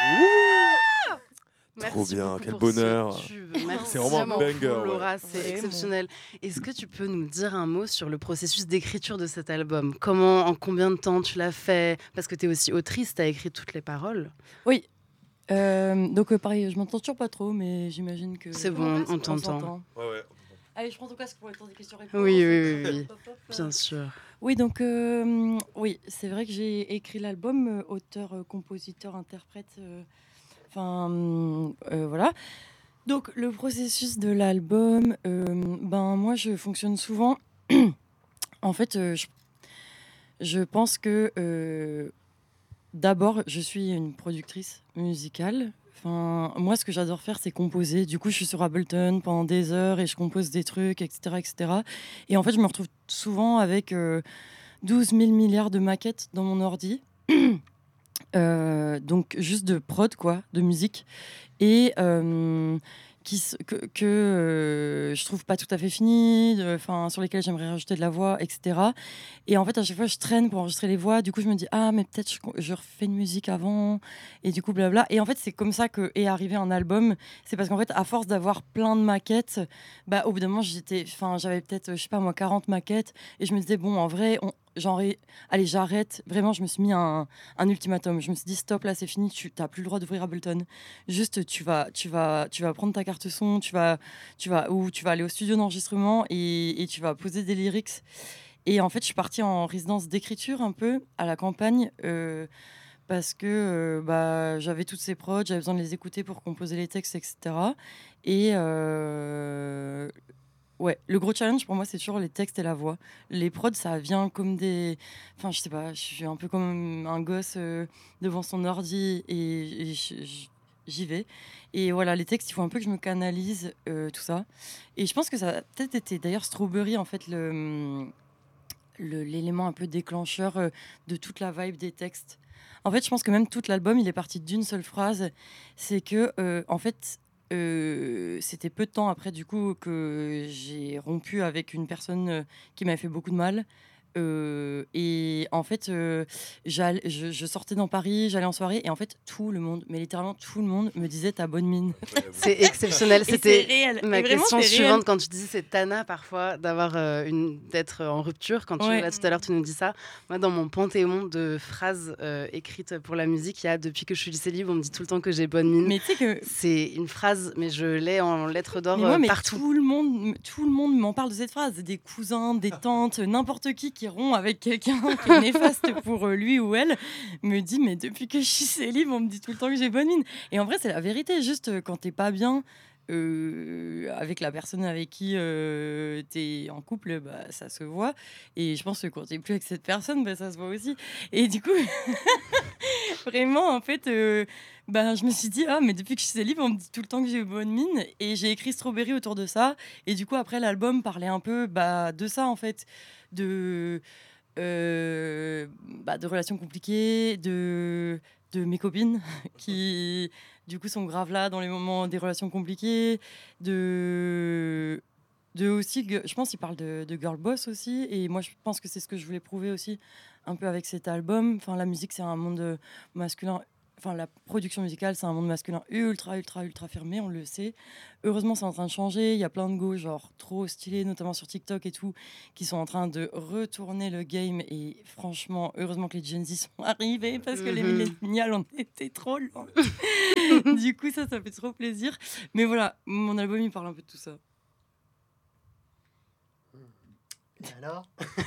Trop Merci bien, beaucoup quel pour bonheur. ce tube. Merci C'est vraiment un beaucoup, banger, ouais. Laura, c'est Vraiment. exceptionnel. Est-ce que tu peux nous dire un mot sur le processus d'écriture de cet album? Comment, en combien de temps tu l'as fait? Parce que tu es aussi autrice, tu as écrit toutes les paroles. Oui. Donc pareil, je m'entends toujours pas trop, mais j'imagine que... C'est bon, on on t'entend. s'entend. Ouais. Allez, je prends ton casque pour le temps des questions-réponses. Oui. Hop, hop. Bien sûr. Oui, donc oui, c'est vrai que j'ai écrit l'album, auteur, compositeur, interprète, voilà. Donc le processus de l'album, moi je fonctionne souvent. En fait, je pense que d'abord je suis une productrice musicale. Enfin, moi, ce que j'adore faire, c'est composer. Du coup, je suis sur Ableton pendant des heures et je compose des trucs, etc., etc. Et en fait, je me retrouve souvent avec 12 000 milliards de maquettes dans mon ordi. Donc juste de prod, quoi, de musique. Et que je trouve pas tout à fait fini, sur lesquelles j'aimerais rajouter de la voix, etc. Et en fait, à chaque fois, je traîne pour enregistrer les voix. Du coup, je me dis, ah, mais peut-être je refais une musique avant. Et du coup, blabla. Et en fait, c'est comme ça que est arrivé un album. C'est parce qu'en fait, à force d'avoir plein de maquettes, au bout d'un moment, j'avais peut-être, je sais pas moi, 40 maquettes. Et je me disais, bon, en vrai, allez, j'arrête. Vraiment, je me suis mis un ultimatum. Je me suis dit, stop, là, c'est fini. Tu n'as plus le droit d'ouvrir Ableton. Juste, tu vas prendre ta carte son, tu vas aller au studio d'enregistrement et tu vas poser des lyrics. Et en fait, je suis partie en résidence d'écriture un peu à la campagne parce que j'avais toutes ces prods, j'avais besoin de les écouter pour composer les textes, etc. Et ouais, le gros challenge pour moi, c'est toujours les textes et la voix. Les prods, ça vient comme des... Enfin, je sais pas, je suis un peu comme un gosse devant son ordi et j'y vais. Et voilà, les textes, il faut un peu que je me canalise, tout ça. Et je pense que ça a peut-être été d'ailleurs Strawberry, en fait, l'élément un peu déclencheur de toute la vibe des textes. En fait, je pense que même tout l'album, il est parti d'une seule phrase. C'est que, en fait, c'était peu de temps après, du coup, que j'ai rompu avec une personne qui m'avait fait beaucoup de mal. Et en fait, je sortais dans Paris, j'allais en soirée, et en fait, tout le monde, mais littéralement tout le monde, me disait t'as bonne mine. C'est exceptionnel. Et c'est C'était réel. ma Et vraiment, question c'est suivante réel. quand tu disais c'est Tana parfois d'être en rupture. Quand Ouais. là, tout à l'heure tu nous dis ça. Moi, dans mon panthéon de phrases écrites pour la musique, il y a depuis que je suis lycée libre, on me dit tout le temps que j'ai bonne mine. Mais tu sais que C'est une phrase, mais je l'ai en lettres d'or mais partout. tout le monde m'en parle de cette phrase. Des cousins, des tantes, n'importe qui rompt avec quelqu'un qui est néfaste pour lui ou elle, me dit mais depuis que je suis célib, on me dit tout le temps que j'ai bonne mine. Et en vrai, c'est la vérité. Juste quand t'es pas bien avec la personne avec qui t'es en couple, ça se voit. Et je pense que quand t'es plus avec cette personne, ça se voit aussi. Et du coup, vraiment, en fait, je me suis dit, ah, mais depuis que je suis célib, on me dit tout le temps que j'ai bonne mine. Et j'ai écrit Strawberry autour de ça. Et du coup, après, l'album parlait un peu de ça, en fait. De relations compliquées, de mes copines qui, du coup, sont grave là dans les moments des relations compliquées. De aussi, je pense qu'il parle de girl boss aussi. Et moi, je pense que c'est ce que je voulais prouver aussi un peu avec cet album. Enfin, la musique, c'est un monde masculin. Enfin, la production musicale, c'est un monde masculin ultra, ultra, ultra fermé, on le sait. Heureusement, c'est en train de changer. Il y a plein de go, genre trop stylés, notamment sur TikTok et tout, qui sont en train de retourner le game. Et franchement, heureusement que les Gen Z sont arrivés parce que les millénials, on était trop lents. Du coup, ça fait trop plaisir. Mais voilà, mon album, il parle un peu de tout ça. Et alors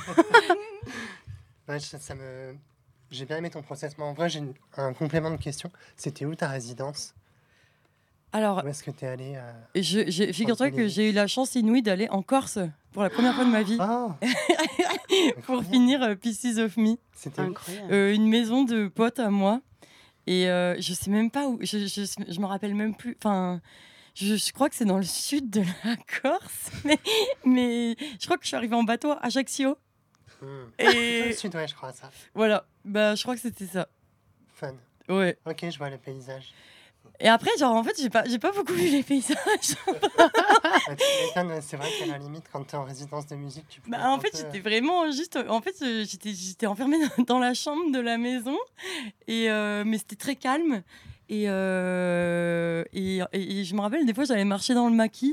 J'ai bien aimé ton process. Mais en vrai, j'ai un complément de question. C'était où ta résidence? Alors, où est-ce que tu es allée figure-toi que j'ai eu la chance inouïe d'aller en Corse pour la première fois de ma vie. Pour finir Pieces of Me. C'était incroyable. Une maison de potes à moi. Et je sais même pas où. Je me rappelle même plus. Enfin, je crois que c'est dans le sud de la Corse. Mais je crois que je suis arrivée en bateau à Ajaccio. Et le sud, ouais, je crois ça. Voilà. Je crois que c'était ça. Fun. Ouais. Ok, je vois le paysage. Et après, genre, en fait, j'ai pas beaucoup vu les paysages. Tu m'étonnes, c'est vrai qu'à la limite, quand tu es en résidence de musique, tu peux. En fait, j'étais vraiment juste. En fait, j'étais enfermée dans la chambre de la maison. Mais c'était très calme. Et je me rappelle, des fois, j'allais marcher dans le maquis.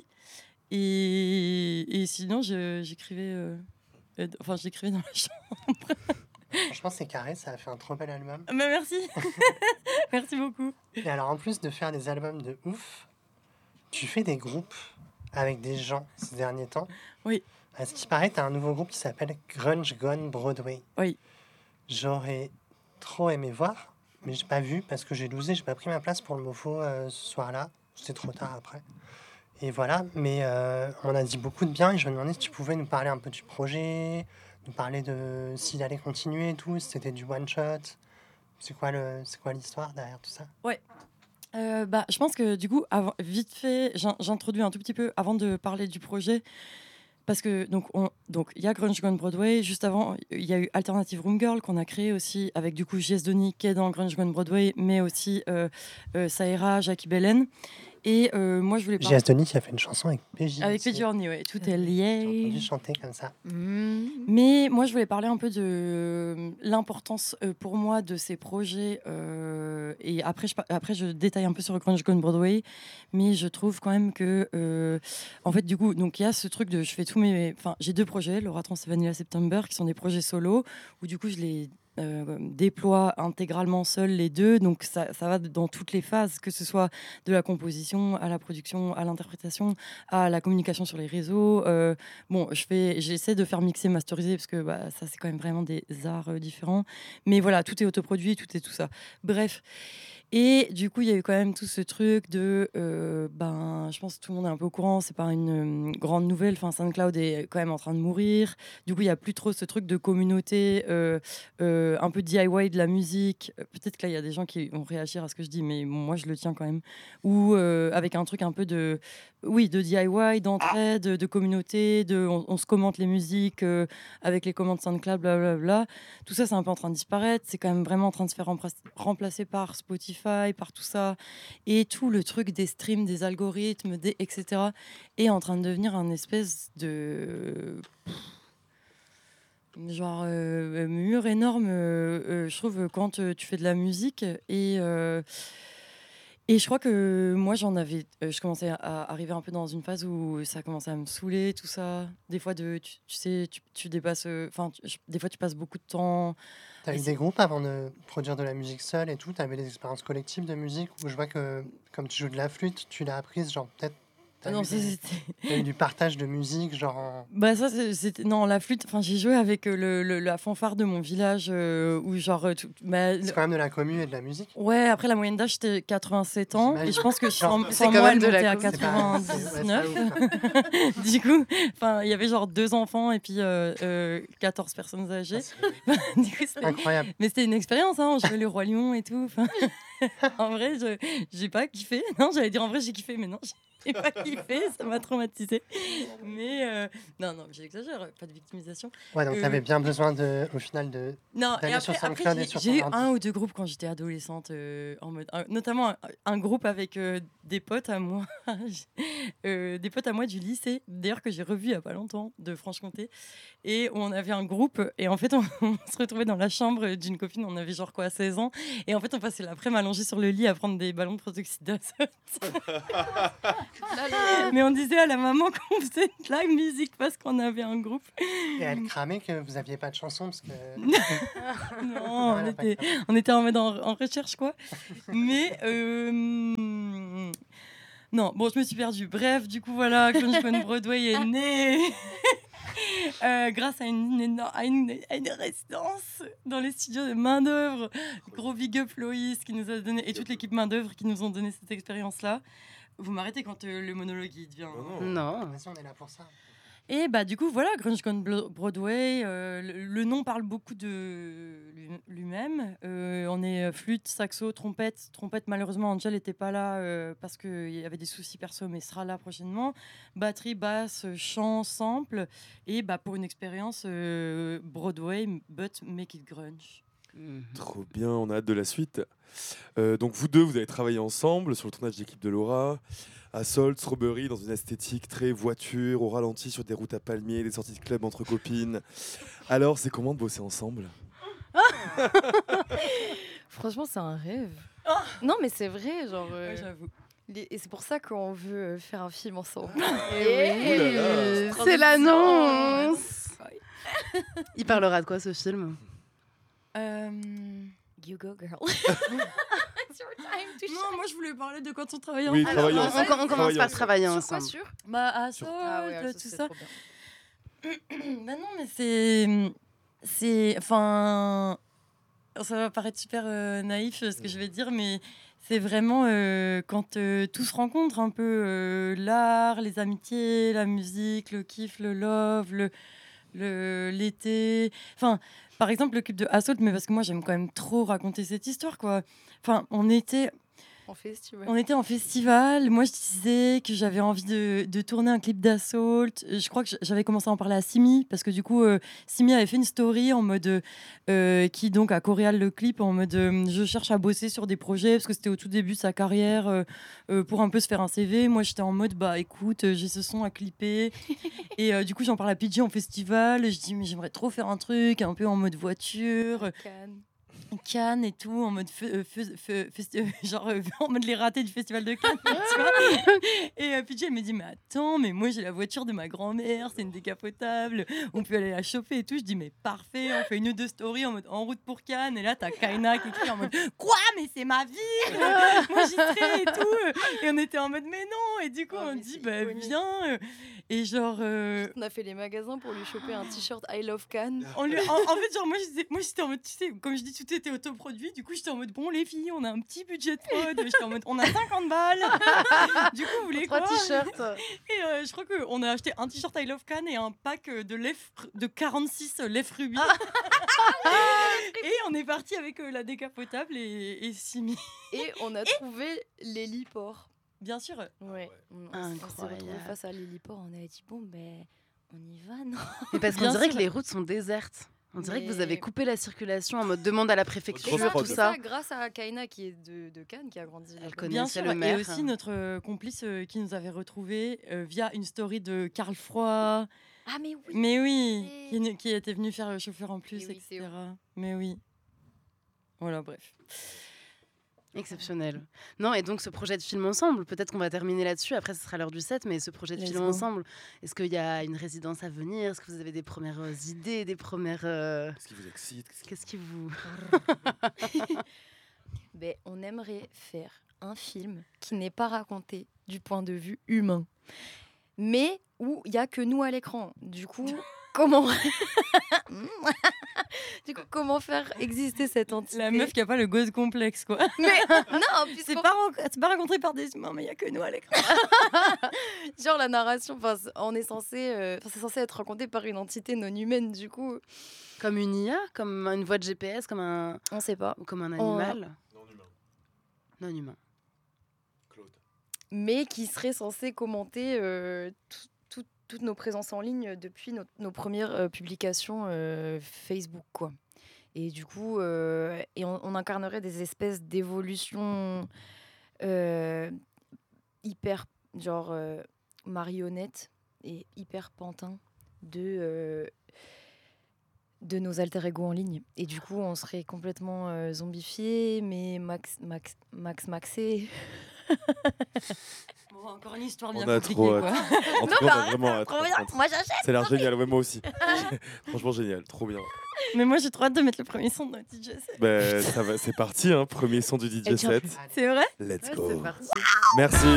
Et sinon, j'écrivais j'écrivais dans la chambre. Franchement, c'est carré, ça a fait un trop bel album. Mais merci. Merci beaucoup. Et alors, en plus de faire des albums de ouf, tu fais des groupes avec des gens ces derniers temps. Oui. À ce qui paraît, tu as un nouveau groupe qui s'appelle Grunge Gone Broadway. Oui. J'aurais trop aimé voir, mais j'ai pas vu parce que j'ai loosé, j'ai pas pris ma place pour le MoFo ce soir-là. C'était trop tard après. Et voilà, mais on a dit beaucoup de bien et je me demandais si tu pouvais nous parler un peu du projet, nous parler de s'il allait continuer et tout, si c'était du one-shot. C'est quoi l'histoire derrière tout ça? Je pense que du coup, vite fait, j'introduis un tout petit peu avant de parler du projet. Parce que donc il y a Grunge Gone Broadway. Juste avant, il y a eu Alternative Room Girl qu'on a créé aussi avec du coup JS Denis qui est dans Grunge Gone Broadway, mais aussi Saïra, Jackie Belen. Et moi je voulais JS Denis qui a fait une chanson avec PJ. Avec PJ Orny, ouais, tout est J'ai lié. entendu chanter comme ça. Mais moi je voulais parler un peu de l'importance pour moi de ces projets. Et après je détaille un peu sur Grunge Gone Broadway, mais je trouve quand même que en fait du coup donc il y a ce truc de j'ai 2 projets, Laura Trans et Vanilla September, qui sont des projets solo où du coup je les déploie intégralement seul les 2, donc ça va dans toutes les phases, que ce soit de la composition à la production, à l'interprétation, à la communication sur les réseaux. J'essaie de faire mixer, masteriser, parce que ça c'est quand même vraiment des arts différents, mais voilà, tout est autoproduit, tout est tout ça. Bref. Et du coup, il y a eu quand même tout ce truc de, je pense que tout le monde est un peu au courant, c'est pas une grande nouvelle. Enfin, SoundCloud est quand même en train de mourir. Du coup, il y a plus trop ce truc de communauté, un peu DIY de la musique. Peut-être que là, il y a des gens qui vont réagir à ce que je dis, mais moi, je le tiens quand même. Ou avec un truc un peu de DIY, d'entraide, de communauté, on se commente les musiques avec les commandes SoundCloud, blablabla. Tout ça, c'est un peu en train de disparaître. C'est quand même vraiment en train de se faire remplacer par Spotify, par tout ça. Et tout le truc des streams, des algorithmes, etc. est en train de devenir un espèce de... mur énorme, je trouve, quand tu fais de la musique. Et je crois que moi, je commençais à arriver un peu dans une phase où ça commençait à me saouler, tout ça. Des fois, tu dépasses... des fois, tu passes beaucoup de temps... T'as eu des groupes avant de produire de la musique seule et tout? T'avais des expériences collectives de musique où je vois que, comme tu joues de la flûte, tu l'as apprise, genre peut-être... T'as eu du partage de musique, genre... c'était... Non, la flûte, j'ai joué avec la fanfare de mon village, où genre... C'est quand même de la commu et de la musique. Ouais, après la moyenne d'âge, c'était 87 ans, et je pense que sans moi, elle montait à 99. Du coup, il y avait genre 2 enfants et puis 14 personnes âgées. Du coup, incroyable. Mais c'était une expérience, on jouait le Roi Lion et tout. En vrai, j'ai pas kiffé. Non, j'allais dire en vrai, j'ai kiffé, mais non, j'ai pas kiffé, ça m'a traumatisée. Mais non, j'exagère, pas de victimisation. Ouais, donc t'avais bien besoin au final non, et après j'ai eu 1 ou 2 groupes quand j'étais adolescente, en mode, notamment un groupe avec des potes à moi, des potes à moi du lycée, d'ailleurs que j'ai revu il y a pas longtemps, de Franche-Comté, et on avait un groupe, et en fait on se retrouvait dans la chambre d'une copine, on avait genre 16 ans, et en fait on passait l'après-midi allongé sur le lit à prendre des ballons de protoxyde d'azote. Mais on disait à la maman qu'on faisait de la musique parce qu'on avait un groupe. Et elle cramait que vous aviez pas de chanson parce que... Non, on était en mode en recherche, quoi. Mais non, bon, je me suis perdue. Bref, du coup, voilà, Grunge Gone Broadway est né grâce à une résidence dans les studios de Main d'œuvre. Gros big up Loïs qui nous a donné, et toute l'équipe Main d'œuvre qui nous ont donné cette expérience-là. Vous m'arrêtez quand le monologue il devient... Non. Vas-y, on est là pour ça. Et du coup, voilà, Grunge Gone Broadway, le nom parle beaucoup de lui-même. On est flûte, saxo, trompette. Trompette, malheureusement, Angel n'était pas là parce qu'il y avait des soucis perso, mais sera là prochainement. Batterie, basse, chant, sample. Et pour une expérience Broadway, but make it grunge. Trop bien, on a hâte de la suite. Donc vous deux, vous avez travaillé ensemble sur le tournage d'équipe de Laura, à Salt, Strawberry, dans une esthétique très voiture, au ralenti, sur des routes à palmiers, des sorties de club entre copines. Alors, c'est comment de bosser ensemble? Franchement, c'est un rêve. Non, mais c'est vrai, genre. Ouais, j'avoue. Et c'est pour ça qu'on veut faire un film ensemble. Et oui, c'est l'annonce. Il parlera de quoi ce film? You go, girl. It's your time to Non, moi je voulais parler de quand on travaillait Oui, ensemble. travailler on, ensemble. on commence par travailler Sur quoi, ensemble. sur Bah, à Sur- Salt, ouais, tout c'est ça. trop bien. Bah non, mais c'est. Enfin. Ça va paraître super naïf ce que je vais dire, mais c'est vraiment quand tout se rencontre un peu l'art, les amitiés, la musique, le kiff, le love, l'été. Enfin, par exemple, le clip de Assault, mais parce que moi j'aime quand même trop raconter cette histoire, quoi. Enfin, on était en festival. Moi, je disais que j'avais envie de tourner un clip d'Assault. Je crois que j'avais commencé à en parler à Simi, parce que du coup, Simi avait fait une story en mode qui donc a choréal le clip en mode je cherche à bosser sur des projets, parce que c'était au tout début de sa carrière pour un peu se faire un CV. Moi, j'étais en mode bah écoute, j'ai ce son à clipper. Et du coup, j'en parle à PJ en festival. Et je dis mais j'aimerais trop faire un truc un peu en mode voiture. Cannes et tout, en mode genre en mode les ratés du festival de Cannes, tu vois. Et PJ elle me dit mais attends, mais moi j'ai la voiture de ma grand-mère, c'est une décapotable, on peut aller la chauffer et tout. Je dis mais parfait, on fait une ou deux stories en mode en route pour Cannes. Et là t'as Kaina qui écrit en mode quoi, mais c'est ma vie, moi j'y serai et tout. Et on était en mode mais non. Et du coup on mais dit c'est bah iconique. viens. Et genre On a fait les magasins pour lui choper un t-shirt I Love Cannes. en fait genre moi j'étais en mode tu sais comme je dis tout était autoproduit, du coup j'étais en mode bon les filles on a un petit budget de prod, j'étais en mode on a 50 balles. Du coup vous voulez quoi? 3 t-shirts. Et je crois qu'on a acheté un t-shirt I Love Cannes et un pack de 46 lèvres rubis. Et on est parti avec la décapotable et Simi. Et on a trouvé l'héliport. Bien sûr. Ouais. On s'est Incroyable. retrouvés face à l'héliport. On a dit bon ben on y va, non? Mais parce qu'on Bien dirait sûr. que les routes sont désertes. On dirait que vous Mais- avez coupé la circulation en mode demande à la préfecture, Grosse prod. tout ça. grâce à Kaina qui est de Cannes, qui a grandi là-bas. Elle connaît. Bien c'est sûr. le maire. Et aussi notre complice qui nous avait retrouvés via une story de Karl Froid. Ah mais oui. Mais oui, Oui. qui était venu faire le chauffeur en plus, Et oui, c'est etc. Mais oui. Voilà, bref. Exceptionnel. Non, et donc ce projet de film ensemble, peut-être qu'on va terminer là-dessus, après ce sera l'heure du set, mais ce projet de Let's film go. ensemble, est-ce qu'il y a une résidence à venir? Est-ce que vous avez des premières idées, des premières... Qu'est-ce qui vous excite? Qu'est-ce qui vous... Ben, on aimerait faire un film qui n'est pas raconté du point de vue humain, mais où il n'y a que nous à l'écran. Du coup, comment... comment faire exister cette entité? La meuf qui a pas le gosse complexe, quoi. Mais non, C'est pas rencontré par des humains, mais il y a que nous à l'écran. genre la narration, on est censé, c'est censé être raconté par une entité non humaine. Du coup, Comme une IA, comme une voix de GPS, comme un on sait pas. animal Non humain. non humain. Claude. Mais qui serait censé commenter toutes nos présences en ligne depuis nos premières publications Facebook, quoi. Et du coup, on incarnerait des espèces d'évolutions hyper, genre, marionnettes et hyper pantins de nos alter ego en ligne. Et du coup, on serait complètement zombifiés, mais maxé. Bon, encore une histoire On bien a compliquée, trop quoi. hâte. En tout cas, on a vraiment hâte. Trop par bien, contre. moi j'achète. Ça a l'air génial, ouais, moi aussi. Franchement génial, trop bien. Mais moi, j'ai trop hâte de mettre le premier son de notre DJ set. Ben, ça va, c'est parti, hein, premier son du DJ Et tiens, set. C'est vrai? Let's Ouais, go. c'est parti. Merci.